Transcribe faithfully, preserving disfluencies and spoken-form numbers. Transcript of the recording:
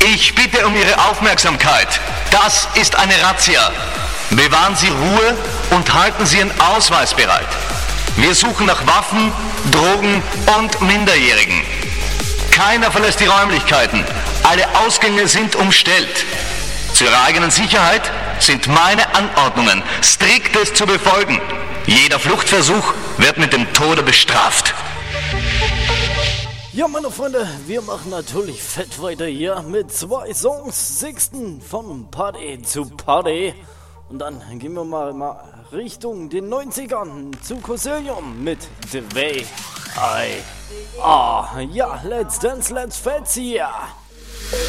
Ich bitte um Ihre Aufmerksamkeit. Das ist eine Razzia. Bewahren Sie Ruhe und halten Sie Ihren Ausweis bereit. Wir suchen nach Waffen, Drogen und Minderjährigen. Keiner verlässt die Räumlichkeiten. Alle Ausgänge sind umstellt. Zu Ihrer eigenen Sicherheit sind meine Anordnungen striktest zu befolgen. Jeder Fluchtversuch wird mit dem Tode bestraft. Ja, meine Freunde, wir machen natürlich fett weiter hier mit zwei Songs. Sixten von Party zu Party. Und dann gehen wir mal, mal Richtung den neunzigern zu Cosilium mit The Way I Are. Ja, let's dance, let's fetz hier.